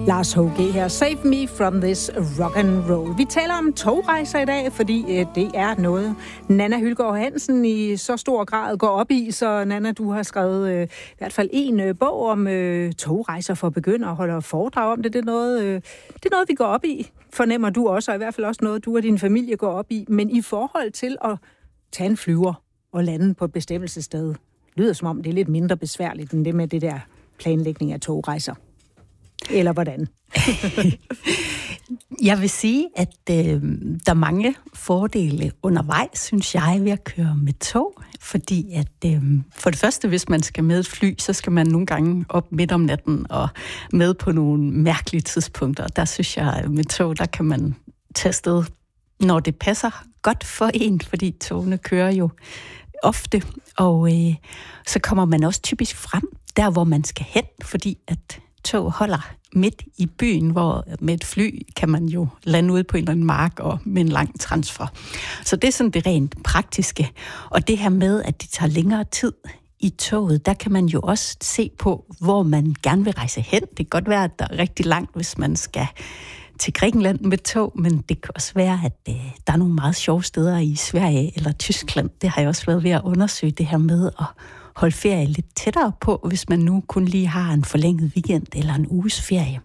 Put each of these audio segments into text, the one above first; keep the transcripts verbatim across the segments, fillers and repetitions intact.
Lars H G her. Save me from this rock and roll. Vi taler om togrejser i dag, fordi øh, det er noget, Nanna Hylgaard Hansen i så stor grad går op i. Så Nanna, du har skrevet øh, i hvert fald en øh, bog om øh, togrejser for begyndere og holder foredrag om det. Det er, noget, øh, det er noget, vi går op i, fornemmer du også, og i hvert fald også noget, du og din familie går op i. Men i forhold til at tage en flyver og lande på et bestemmelsessted, lyder som om det er lidt mindre besværligt end det med det der planlægning af togrejser. Eller hvordan? Jeg vil sige, at øh, der er mange fordele undervejs, synes jeg, ved at køre med tog. Fordi at øh, for det første, hvis man skal med et fly, så skal man nogle gange op midt om natten og med på nogle mærkelige tidspunkter. Der synes jeg, at med tog, der kan man tage sted, når det passer godt for en, fordi togene kører jo ofte. Og øh, så kommer man også typisk frem, der hvor man skal hen, fordi at tog holder midt i byen, hvor med et fly kan man jo lande ude på en eller anden mark og med en lang transfer. Så det er sådan det rent praktiske. Og det her med, at det tager længere tid i toget, der kan man jo også se på, hvor man gerne vil rejse hen. Det kan godt være, at der er rigtig langt, hvis man skal til Grækenland med tog, men det kan også være, at øh, der er nogle meget sjove steder i Sverige eller Tyskland. Det har jeg også været ved at undersøge, det her med at holde ferie lidt tættere på, hvis man nu kun lige har en forlænget weekend eller en uges ferie.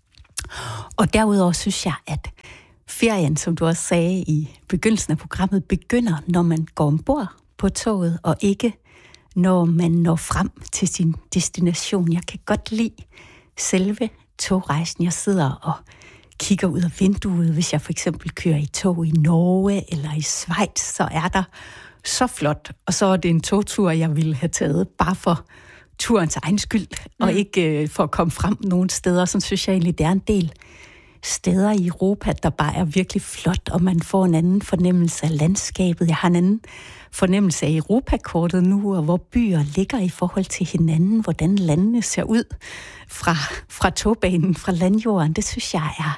Og derudover synes jeg, at ferien, som du også sagde i begyndelsen af programmet, begynder, når man går ombord på toget, og ikke når man når frem til sin destination. Jeg kan godt lide selve togrejsen. Jeg sidder og kigger ud af vinduet, hvis jeg for eksempel kører i tog i Norge eller i Schweiz, så er der så flot. Og så er det en togtur, jeg ville have taget bare for turens egen skyld, mm. og ikke øh, for at komme frem nogle steder. Så synes jeg egentlig, det er en del steder i Europa, der bare er virkelig flot, og man får en anden fornemmelse af landskabet. Jeg har en anden fornemmelse af Europakortet nu, og hvor byer ligger i forhold til hinanden, hvordan landene ser ud fra, fra togbanen, fra landjorden. Det synes jeg er,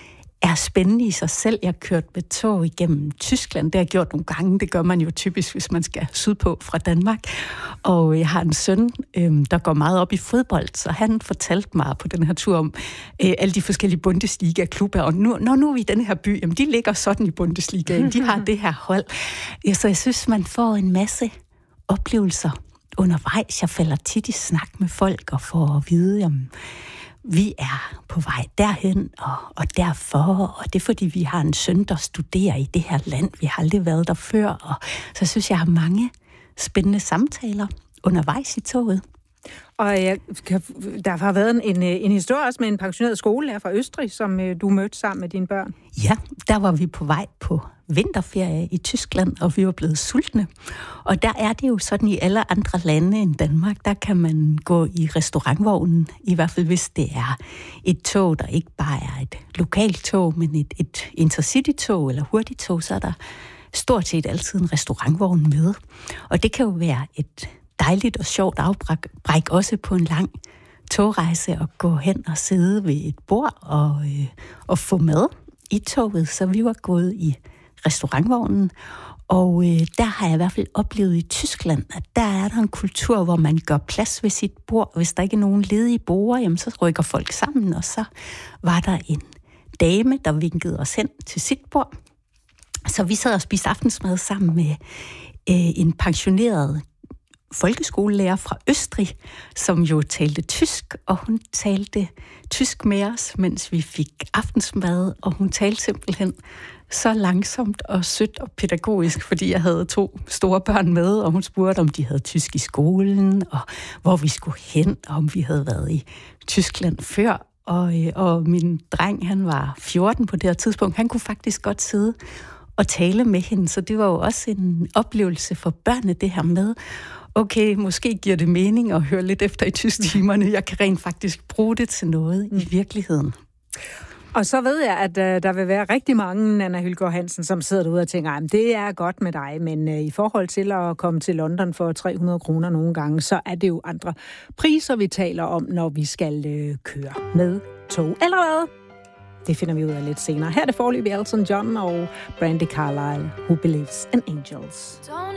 er spændende i sig selv. Jeg har kørt med tog igennem Tyskland. Det har jeg gjort nogle gange. Det gør man jo typisk, hvis man skal sydpå fra Danmark. Og jeg har en søn, øhm, der går meget op i fodbold, så han fortalte mig på den her tur om øh, alle de forskellige Bundesliga-klubber. Og nu, når nu er vi i den her by, jamen de ligger sådan i Bundesligaen. De har det her hold. Ja, så jeg synes, man får en masse oplevelser undervejs. Jeg falder tit i snak med folk og får at vide, jamen, vi er på vej derhen, og, og derfor, og det er fordi, vi har en søn, der studerer i det her land. Vi har aldrig været der før, og så synes jeg, jeg har mange spændende samtaler undervejs i toget. Og jeg, der har været en, en historie også med en pensioneret skolelærer fra Østrig, som du mødte sammen med dine børn. Ja, der var vi på vej på vinterferie i Tyskland, og vi var blevet sultne. Og der er det jo sådan i alle andre lande end Danmark, der kan man gå i restaurantvognen, i hvert fald hvis det er et tog, der ikke bare er et lokalt tog, men et, et intercity-tog eller hurtigtog, så er der stort set altid en restaurantvogn med. Og det kan jo være et dejligt og sjovt afbræk også på en lang togrejse og gå hen og sidde ved et bord og, øh, og få mad i toget. Så vi var gået i restaurantvognen, og øh, der har jeg i hvert fald oplevet i Tyskland, at der er der en kultur, hvor man gør plads ved sit bord. Hvis der ikke er nogen ledige borde, jamen, så rykker folk sammen, og så var der en dame, der vinkede os hen til sit bord. Så vi sad og spiste aftensmad sammen med øh, en pensioneret folkeskolelærer fra Østrig, som jo talte tysk, og hun talte tysk med os, mens vi fik aftensmad, og hun talte simpelthen så langsomt og sødt og pædagogisk, fordi jeg havde to store børn med, og hun spurgte, om de havde tysk i skolen, og hvor vi skulle hen, og om vi havde været i Tyskland før. Og, og min dreng, han var fjorten på det her tidspunkt, han kunne faktisk godt sidde og tale med hende, så det var jo også en oplevelse for børnene, det her med, okay, måske giver det mening at høre lidt efter i tysktimerne. Jeg kan rent faktisk bruge det til noget mm. i virkeligheden. Og så ved jeg, at uh, der vil være rigtig mange, Nanna Hylgaard Hansen, som sidder derude og tænker, at det er godt med dig, men uh, i forhold til at komme til London for tre hundrede kroner nogle gange, så er det jo andre priser, vi taler om, når vi skal uh, køre med tog. Eller hvad? Det finder vi ud af lidt senere. Her er det foreløbig Elton John og Brandi Carlile, Who Believes in Angels.